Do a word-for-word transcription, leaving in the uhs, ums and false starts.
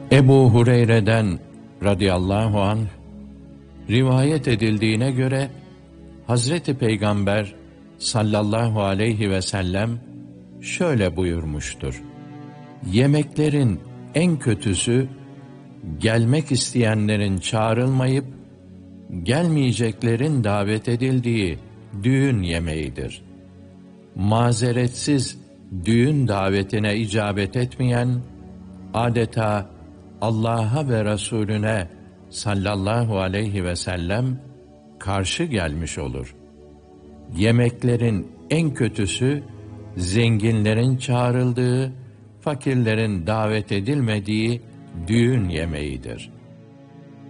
Ebu Hureyre'den radıyallahu anh rivayet edildiğine göre Hazreti Peygamber sallallahu aleyhi ve sellem şöyle buyurmuştur: Yemeklerin en kötüsü gelmek isteyenlerin çağrılmayıp gelmeyeceklerin davet edildiği düğün yemeğidir. Mazeretsiz düğün davetine icabet etmeyen, adeta Allah'a ve Resulüne sallallahu aleyhi ve sellem karşı gelmiş olur. Yemeklerin en kötüsü, zenginlerin çağrıldığı, fakirlerin davet edilmediği düğün yemeğidir.